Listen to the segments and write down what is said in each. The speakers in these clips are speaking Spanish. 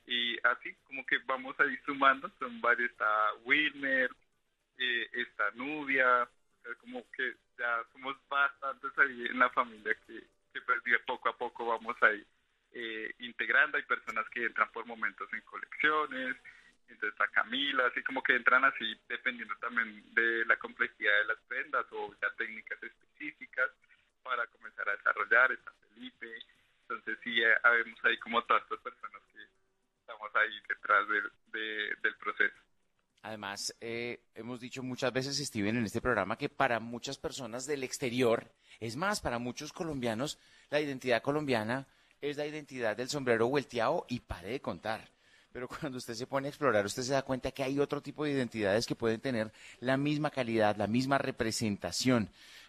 Y así como que vamos ahí sumando, son varios, está Wilmer, está Nubia, o sea, como que ya somos bastantes ahí en la familia que pues, poco a poco vamos ahí integrando. Hay personas que entran por momentos en colecciones, entonces está Camila, así como que entran así dependiendo también de la complejidad de las prendas o ya técnicas específicas para comenzar a desarrollar. Está Felipe, entonces sí, habemos ahí como todas estas personas que estamos ahí detrás del proceso. Además, hemos dicho muchas veces, Steven, en este programa que para muchas personas del exterior, es más, para muchos colombianos, la identidad colombiana es la identidad del sombrero vuelteado y pare de contar. Pero cuando usted se pone a explorar, usted se da cuenta que hay otro tipo de identidades que pueden tener la misma calidad, la misma representación.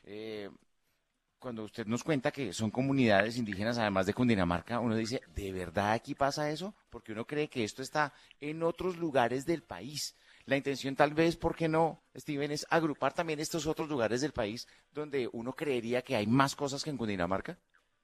Cuando usted nos cuenta que son comunidades indígenas, además de Cundinamarca, uno dice, ¿de verdad aquí pasa eso? Porque uno cree que esto está en otros lugares del país. La intención tal vez, ¿por qué no, Steven, es agrupar también estos otros lugares del país donde uno creería que hay más cosas que en Cundinamarca?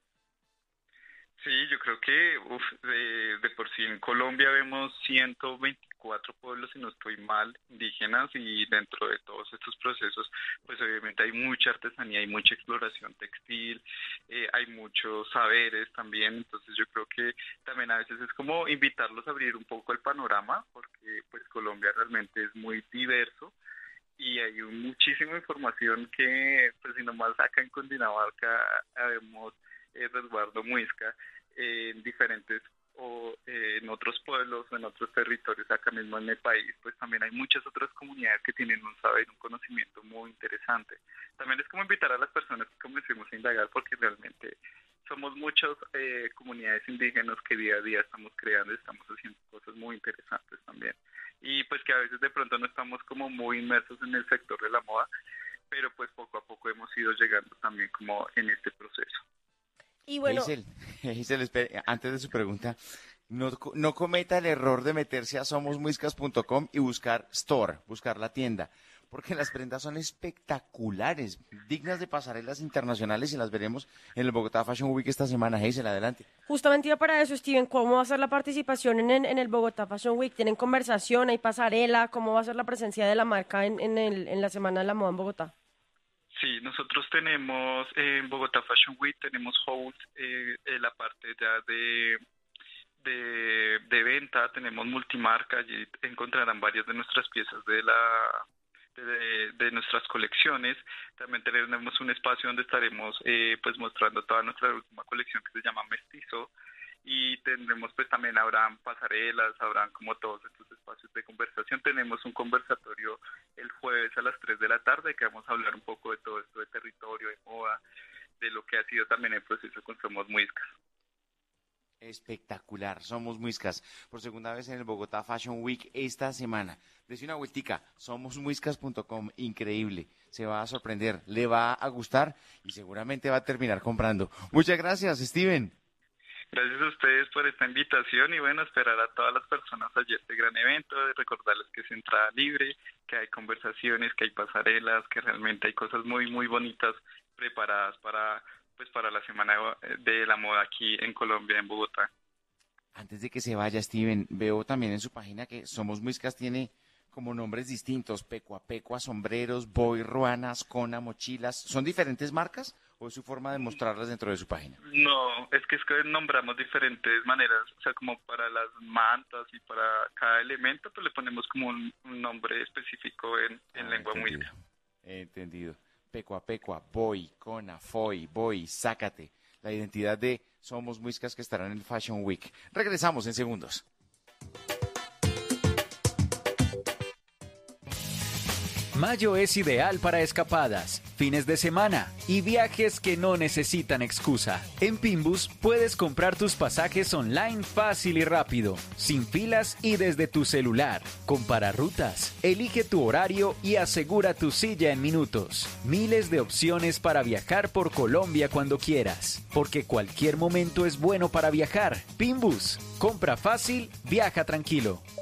Sí, yo creo que de por sí en Colombia vemos 124 pueblos, si no estoy mal, indígenas, y dentro de todos estos procesos, pues obviamente hay mucha artesanía, hay mucha exploración textil, hay muchos saberes también. Entonces yo creo que también a veces es como invitarlos a abrir un poco el panorama, porque pues Colombia realmente es muy diverso y hay muchísima información que, pues si nomás acá en Cundinamarca habemos resguardo muisca en diferentes o en otros pueblos o en otros territorios acá mismo en el país, pues también hay muchas otras comunidades que tienen un saber, un conocimiento muy interesante. También es como invitar a las personas que comencemos a indagar, porque realmente somos muchas comunidades indígenas que día a día estamos creando y estamos haciendo cosas muy interesantes también. Y pues que a veces de pronto no estamos como muy inmersos en el sector de la moda, pero pues poco a poco hemos ido llegando también como en este proceso. Y bueno, Hazel, espere, antes de su pregunta, no cometa el error de meterse a somosmuiscas.com y buscar store, buscar la tienda, porque las prendas son espectaculares, dignas de pasarelas internacionales, y las veremos en el Bogotá Fashion Week esta semana. Hazel, adelante. justamente iba para eso, Steven, ¿cómo va a ser la participación en el Bogotá Fashion Week? ¿Tienen conversación, hay pasarela? ¿Cómo va a ser la presencia de la marca en la Semana de la Moda en Bogotá? Sí, nosotros tenemos en Bogotá Fashion Week, tenemos halls, en la parte ya de venta, tenemos multimarca, allí encontrarán varias de nuestras piezas de nuestras colecciones. También tenemos un espacio donde estaremos pues mostrando toda nuestra última colección, que se llama Mestizo, y tendremos pues también habrán pasarelas, habrán como todos estos espacios de conversación. Tenemos un conversatorio el jueves a las 3 de la tarde que vamos a hablar un poco de todo esto de territorio, de moda, de lo que ha sido también el proceso con Somos Muiscas. Espectacular, Somos Muiscas, por segunda vez en el Bogotá Fashion Week esta semana. Dese una vueltica, somosmuiscas.com, increíble, se va a sorprender, le va a gustar y seguramente va a terminar comprando. Muchas gracias, Steven. Gracias a ustedes por esta invitación y bueno, esperar a todas las personas allí a este gran evento, recordarles que es entrada libre, que hay conversaciones, que hay pasarelas, que realmente hay cosas muy, muy bonitas preparadas para la Semana de la Moda aquí en Colombia, en Bogotá. Antes de que se vaya, Steven, veo también en su página que Somos Muiscas tiene como nombres distintos, Pecua Pecua, sombreros, Boy, Ruanas, Cona, mochilas. ¿Son diferentes marcas o es su forma de mostrarlas dentro de su página? No, es que nombramos diferentes maneras, o sea, como para las mantas y para cada elemento, pues le ponemos como un nombre específico en lengua muisca. Entendido. Pecua Pecua, Boy, Cona, Foy, Boy, Sácate. La identidad de Somos Muiscas que estará en el Fashion Week. Regresamos en segundos. Mayo es ideal para escapadas, fines de semana y viajes que no necesitan excusa. En Pinbus puedes comprar tus pasajes online fácil y rápido, sin filas y desde tu celular. Compara rutas, elige tu horario y asegura tu silla en minutos. Miles de opciones para viajar por Colombia cuando quieras, porque cualquier momento es bueno para viajar. Pinbus, compra fácil, viaja tranquilo.